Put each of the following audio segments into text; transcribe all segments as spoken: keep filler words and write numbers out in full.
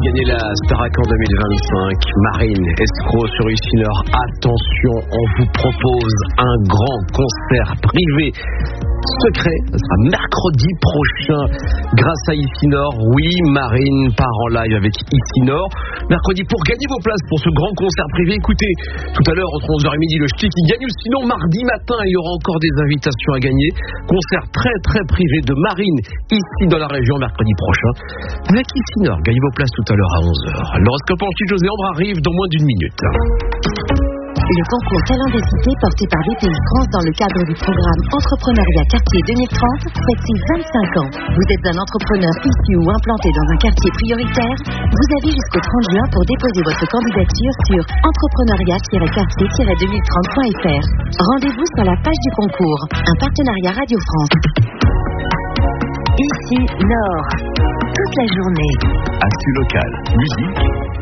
gagner la Starac en deux mille vingt-cinq. Marine, escroc sur Isinor. Attention, on vous propose un grand concert privé secret. Ce sera mercredi prochain grâce à Isinor. Oui, Marine part en live avec Isinor. Mercredi, pour gagner vos places pour ce grand concert privé, écoutez, tout à l'heure entre onze heures trente le ch'ti qui gagne, ou sinon mardi matin il y aura encore des invitations à gagner. Concert très très privé de Marine ici dans la région mercredi prochain avec Isinor. Gagnez vos places tout à l'heure à onze heures. L'horoscope en José Ambre arrive dans moins d'une minute. Le concours Talent des cités porté par B P I France dans le cadre du programme Entrepreneuriat Quartier deux mille trente fête ses vingt-cinq ans. Vous êtes un entrepreneur issu ou implanté dans un quartier prioritaire? Vous avez jusqu'au trente juin pour déposer votre candidature sur entrepreneuriat quartier deux mille trente point f r. Rendez-vous sur la page du concours. Un partenariat Radio France. Ici Nord. Toute la journée. Actu locale, musique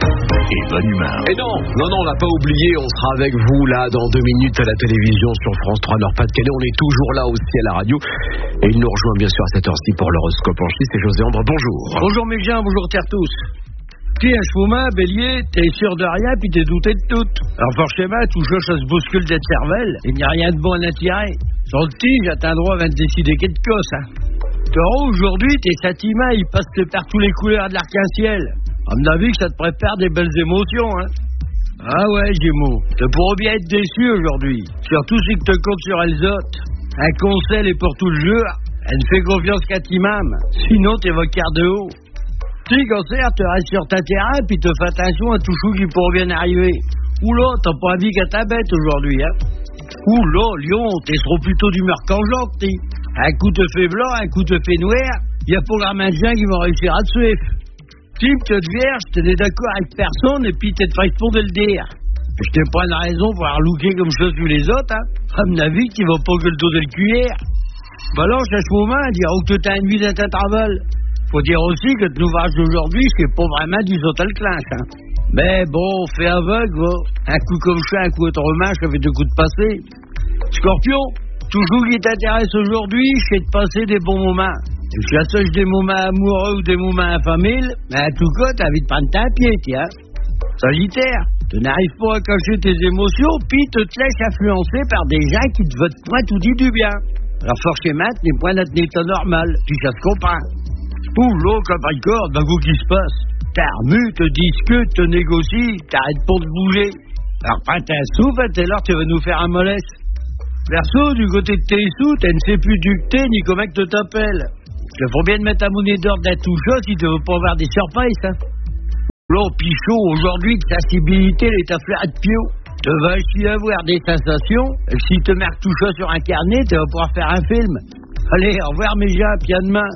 et bonne humeur. Et non, non, non, on l'a pas oublié, on sera avec vous là dans deux minutes à la télévision sur France trois Nord-Pas-de-Calais. On est toujours là aussi à la radio. Et il nous rejoint bien sûr à cette heure-ci pour l'horoscope en Ch'ti. C'est José Ambre, bonjour. Bonjour mes gens, bonjour terre tous. Qui un chemin, bélier, t'es sûr de rien puis t'es douté de tout. Alors forcément, tout ça, ça se bouscule d'être cervelle. Il n'y a rien de bon à l'attirer. Sur le tige, t'as un droit à décider quelque chose, hein. Taureau, aujourd'hui, tes sentiments, ils passent par tous les couleurs de l'arc-en-ciel. À mon avis, que ça te prépare des belles émotions, hein. Ah ouais, Gémeaux, tu pourrais bien être déçu aujourd'hui. Surtout si tu te comptes sur elles autres. Un conseil est pour tout le jeu. Elle ne fait confiance qu'à Timam. Sinon, t'es vocaire de haut. Si, cancer, tu restes sur ta terrain, puis te fais attention à tout chou qui pourrait bien arriver. Oula, t'as pas envie qu'à ta bête aujourd'hui, hein. Oula, Lion, t'es trop plutôt d'humeur cangeante, t'es. Un coup te fait blanc, un coup te fait noir, y a pas grand maintien qui vont réussir à te suivre. Type, tu te vierge, t'es d'accord avec personne, et puis t'es fait pour de le dire. Je t'ai pas une raison pour avoir looké comme chose vu les autres, hein. À mon avis, qui va pas que le dos de le cuillère. Bah alors, à ce moment, dire que tu t'as une vie dans ta travail. Faut dire aussi que le ouvrage d'aujourd'hui, c'est pas vraiment du hôtel clinch, hein. Mais bon, fait aveugle, va. Un coup comme ça, un coup autrement, ça fait deux coups de passé. Scorpion, toujours qui t'intéresse aujourd'hui, c'est de passer des bons moments. Que ça soit des moments amoureux ou des moments infamiles, mais à tout cas, t'as envie de prendre ta pied, tiens. Sagittaire, tu n'arrives pas à cacher tes émotions, puis tu te laisses influencer par des gens qui te veulent point tout dit du bien. Alors forcément, tu n'es point dans ton état normal, puis ça se comprend. Ouh, l'eau, Capricorne, d'un coup qui se passe. T'armues, te discutes, te négocies, t'arrêtes pas de bouger. Alors prends un souffle, t'es là, tu vas nous faire un mollesse. Perso, du côté de tes sous, tu ne sais plus ducter ni comment que tu t'appelles. Il faut bien te mettre ta monnaie d'or d'un tout chaud si tu veux pas avoir des surprises, hein. Là, Pichot, aujourd'hui, ta sensibilité, elle est à fleur de pio. Tu vas aussi avoir des sensations, et si tu marques tout ça sur un carnet, tu vas pouvoir faire un film. Allez, au revoir mes gens, puis à demain.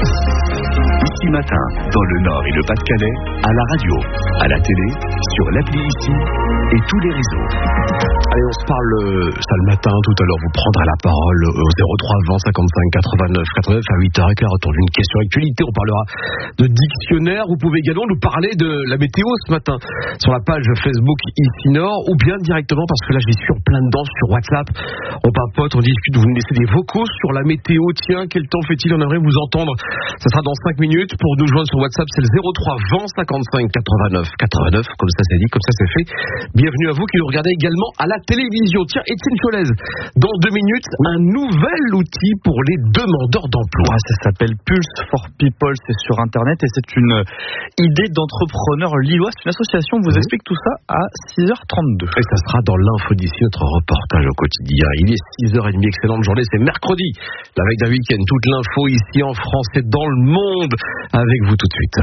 Ici matin, dans le Nord et le Pas-de-Calais, à la radio, à la télé, sur l'appli ici et tous les réseaux. Allez, on se parle euh, ça le matin, tout à l'heure, vous prendrez la parole au zéro trois vingt cinquante-cinq quatre-vingt-neuf quatre-vingt-neuf à huit heures quinze autour d'une question actualité. On parlera de dictionnaire. Vous pouvez également nous parler de la météo ce matin sur la page Facebook Isinor ou bien directement, parce que là, je suis sur plein dedans sur WhatsApp. On papote, on discute, vous me laissez des vocaux sur la météo. Tiens, quel temps fait-il? On aimerait vous entendre. Ça sera dans cinq minutes. Pour nous joindre sur WhatsApp, c'est le zéro trois vingt cinquante-cinq quatre-vingt-neuf quatre-vingt-neuf. Comme ça, c'est dit, comme ça, c'est fait. Bienvenue à vous qui nous regardez également à la télévision. Tiens, Étienne Cholez, dans deux minutes, un nouvel outil pour les demandeurs d'emploi. Ah, ça s'appelle Pulse for People, c'est sur Internet et c'est une idée d'entrepreneur lillois. C'est une association, vous mmh. explique tout ça à six heures trente-deux. Et ça sera dans l'info d'ici, notre reportage au quotidien. Il est six heures trente, excellente journée, c'est mercredi, la veille d'un week-end. Toute l'info ici en France et dans le monde, avec vous tout de suite.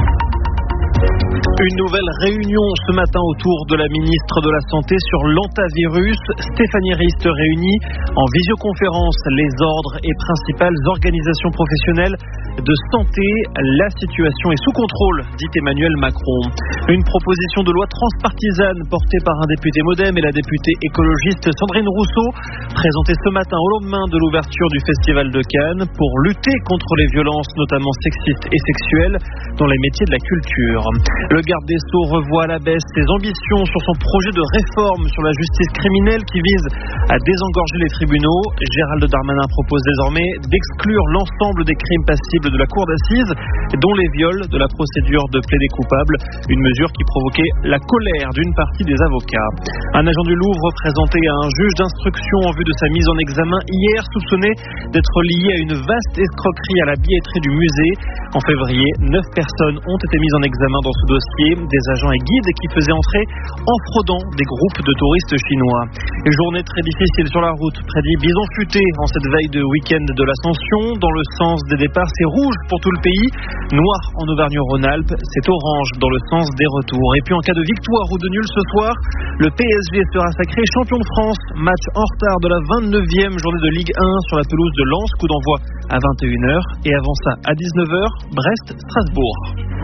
Une nouvelle réunion ce matin autour de la ministre de la Santé sur l'antavirus. Stéphanie Rist réunit en visioconférence les ordres et principales organisations professionnelles de santé. La situation est sous contrôle, dit Emmanuel Macron. Une proposition de loi transpartisane portée par un député MoDem et la députée écologiste Sandrine Rousseau, présentée ce matin au lendemain de l'ouverture du Festival de Cannes pour lutter contre les violences, notamment sexistes et sexuelles, dans les métiers de la culture. Le garde des Sceaux revoit à la baisse ses ambitions sur son projet de réforme sur la justice criminelle qui vise à désengorger les tribunaux. Gérald Darmanin propose désormais d'exclure l'ensemble des crimes passibles terrible de la cour d'assises, dont les viols de la procédure de plaider coupable, une mesure qui provoquait la colère d'une partie des avocats. Un agent du Louvre présenté à un juge d'instruction en vue de sa mise en examen hier, soupçonné d'être lié à une vaste escroquerie à la billetterie du musée. En février, neuf personnes ont été mises en examen dans ce dossier, des agents et guides qui faisaient entrer en fraudant des groupes de touristes chinois. Une journée très difficile sur la route, prédit Bison Futé en cette veille de week-end de l'Ascension. Dans le sens des départs, c'est rouge pour tout le pays, noir en Auvergne-Rhône-Alpes, c'est orange dans le sens des retours. Et puis en cas de victoire ou de nul ce soir, le P S G sera sacré champion de France. Match en retard de la vingt-neuvième journée de Ligue un sur la pelouse de Lens, coup d'envoi à vingt et une heures. Et avant ça, à dix-neuf heures, Brest-Strasbourg.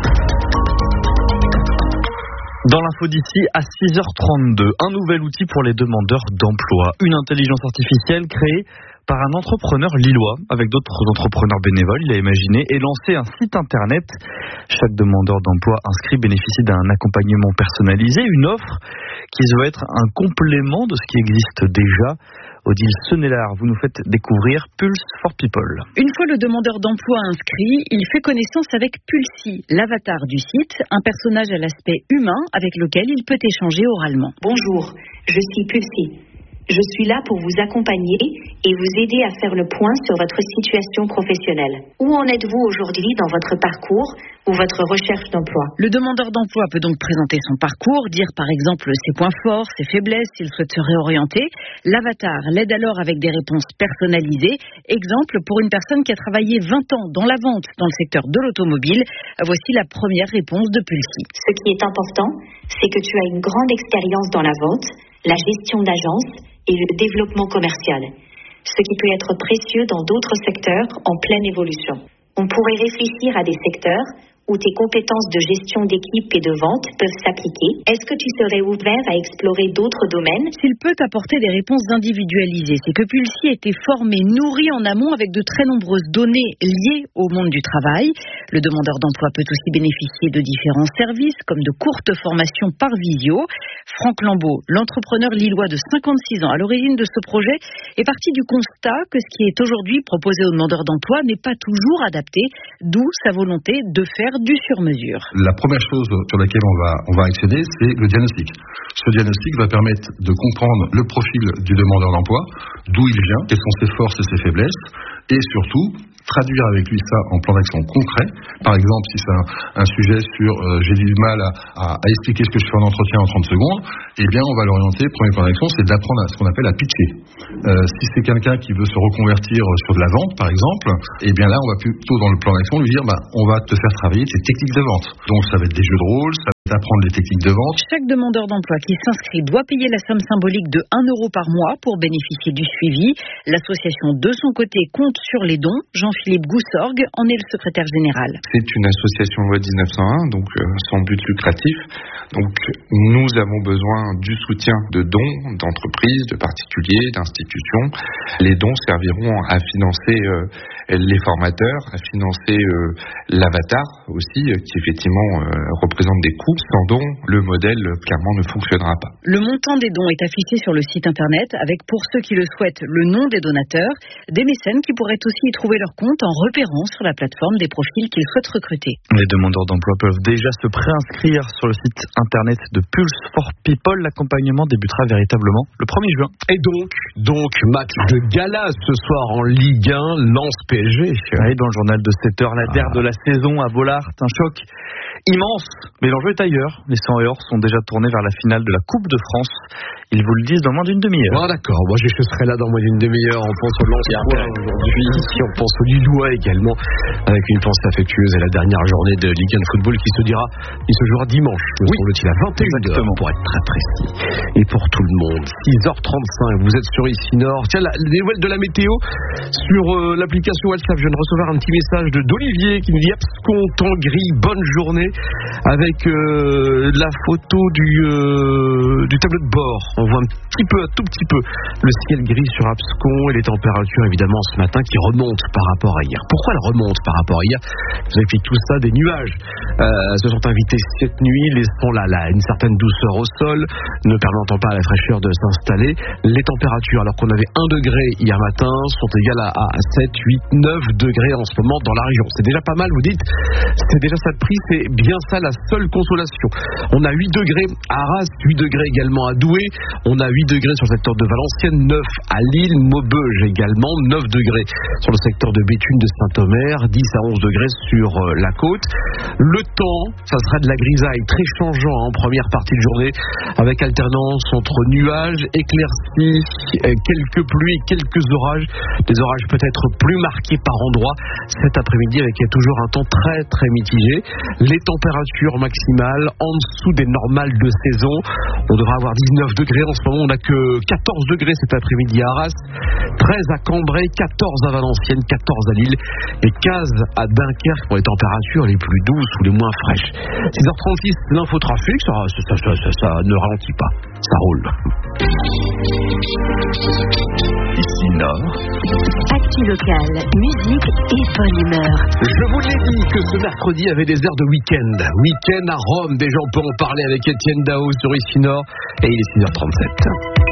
Dans l'info d'ici à six heures trente-deux, un nouvel outil pour les demandeurs d'emploi. Une intelligence artificielle créée par un entrepreneur lillois avec d'autres entrepreneurs bénévoles. Il a imaginé et lancé un site internet. Chaque demandeur d'emploi inscrit bénéficie d'un accompagnement personnalisé, une offre qui doit être un complément de ce qui existe déjà. Odile Senelard, vous nous faites découvrir Pulse for People. Une fois le demandeur d'emploi inscrit, il fait connaissance avec Pulsi, l'avatar du site, un personnage à l'aspect humain avec lequel il peut échanger oralement. Bonjour, je suis Pulsi. Je suis là pour vous accompagner et vous aider à faire le point sur votre situation professionnelle. Où en êtes-vous aujourd'hui dans votre parcours ou votre recherche d'emploi? Le demandeur d'emploi peut donc présenter son parcours, dire par exemple ses points forts, ses faiblesses, s'il souhaite se réorienter. L'avatar l'aide alors avec des réponses personnalisées. Exemple, pour une personne qui a travaillé vingt ans dans la vente dans le secteur de l'automobile, voici la première réponse de Pulsi. Ce qui est important, c'est que tu as une grande expérience dans la vente, la gestion d'agence et le développement commercial, ce qui peut être précieux dans d'autres secteurs en pleine évolution. On pourrait réfléchir à des secteurs où tes compétences de gestion d'équipe et de vente peuvent s'appliquer. Est-ce que tu serais ouvert à explorer d'autres domaines? S'il peut apporter des réponses individualisées, c'est que Pulsi a été formé, nourri en amont avec de très nombreuses données liées au monde du travail. Le demandeur d'emploi peut aussi bénéficier de différents services, comme de courtes formations par visio. Franck Lambeau, l'entrepreneur lillois de cinquante-six ans à l'origine de ce projet, est parti du constat que ce qui est aujourd'hui proposé aux demandeurs d'emploi n'est pas toujours adapté, d'où sa volonté de faire du sur-mesure. La première chose sur laquelle on va, on va accéder, c'est le diagnostic. Ce diagnostic va permettre de comprendre le profil du demandeur d'emploi, d'où il vient, quelles sont ses forces et ses faiblesses, et surtout traduire avec lui ça en plan d'action concret. Par exemple, si c'est un, un sujet sur euh, j'ai du mal à, à, à expliquer ce que je fais en entretien en trente secondes, eh bien on va l'orienter, premier plan d'action, c'est d'apprendre à ce qu'on appelle à pitcher. Euh, si c'est quelqu'un qui veut se reconvertir sur de la vente, par exemple, eh bien là on va plutôt dans le plan d'action lui dire bah, on va te faire travailler tes techniques de vente. Donc ça va être des jeux de rôle, ça d'apprendre les techniques de vente. Chaque demandeur d'emploi qui s'inscrit doit payer la somme symbolique de un euro par mois pour bénéficier du suivi. L'association de son côté compte sur les dons. Jean-Philippe Goussorgue en est le secrétaire général. C'est une association loi dix-neuf cent un, donc euh, sans but lucratif. Donc nous avons besoin du soutien de dons d'entreprises, de particuliers, d'institutions. Les dons serviront à financer euh, les formateurs, à financer euh, l'avatar aussi, euh, qui effectivement euh, représente des coûts. Sans dons, le modèle clairement ne fonctionnera pas. Le montant des dons est affiché sur le site internet avec, pour ceux qui le souhaitent, le nom des donateurs, des mécènes qui pourraient aussi y trouver leur compte en repérant sur la plateforme des profils qu'ils souhaitent recruter. Les demandeurs d'emploi peuvent déjà se préinscrire sur le site internet de Pulse for People. L'accompagnement débutera véritablement le premier juin. Et donc, donc match de gala ce soir en Ligue un, Lens P S G. Oui, dans le journal de sept heures, la der de la saison à Bollaert, un choc immense, mais l'enjeu est ailleurs. Les cent et or sont déjà tournés vers la finale de la Coupe de France. Ils vous le disent dans moins d'une demi-heure. Ah d'accord, moi je serai là dans moins d'une demi-heure. On pense au Lensois aujourd'hui, ici on pense au Lillois également, avec une pensée affectueuse à la dernière journée de Ligue un de football qui se dira, il se jouera dimanche, me oui, semble-t-il, à vingt et une heures pour être très précis. Et pour tout le monde, six heures trente-cinq, vous êtes sur Ici Nord. Tiens, la, les nouvelles de la météo sur euh, l'application WhatsApp. Je viens de recevoir un petit message de d'Olivier qui nous dit abscon, temps gris, bonne journée, avec euh, euh, la photo du, euh, du tableau de bord. On voit un petit peu, un tout petit peu, le ciel gris sur Abscon et les températures évidemment ce matin qui remontent par rapport à hier. Pourquoi elles remontent par rapport à hier? Je vous explique tout ça. Des nuages euh, se sont invités cette nuit, laissant là, là une certaine douceur au sol, ne permettant pas à la fraîcheur de s'installer. Les températures, alors qu'on avait un degré hier matin, sont égales à, à sept, huit, neuf degrés en ce moment dans la région. C'est déjà pas mal, vous dites. C'est déjà ça de prix, c'est bien ça la seule consolation. On a huit degrés à Arras, huit degrés également à Douai, on a huit degrés sur le secteur de Valenciennes, neuf à Lille, Maubeuge également, neuf degrés sur le secteur de Béthune, de Saint-Omer, dix à onze degrés sur euh, la côte. Le temps, ça sera de la grisaille très changeant hein, en première partie de journée, avec alternance entre nuages, éclaircies, euh, quelques pluies, quelques orages, des orages peut-être plus marqués par endroits cet après-midi avec toujours un temps très très mitigé. Les températures maximales en dessous des normales de saison. On devra avoir dix-neuf degrés en ce moment, on n'a que quatorze degrés cet après-midi à Arras, treize à Cambrai, quatorze à Valenciennes, quatorze à Lille et quinze à Dunkerque pour les températures les plus douces ou les moins fraîches. six heures trente-six, l'infotrafic, ça, ça, ça, ça, ça ne ralentit pas, ça roule. Ici Nord. Actu locale, musique et bonne humeur. Je vous l'ai dit que ce mercredi avait des airs de week-end. Week-end à Rome, déjà on peut en parler avec Étienne Dao sur Ici Nord et il est six heures trente-sept.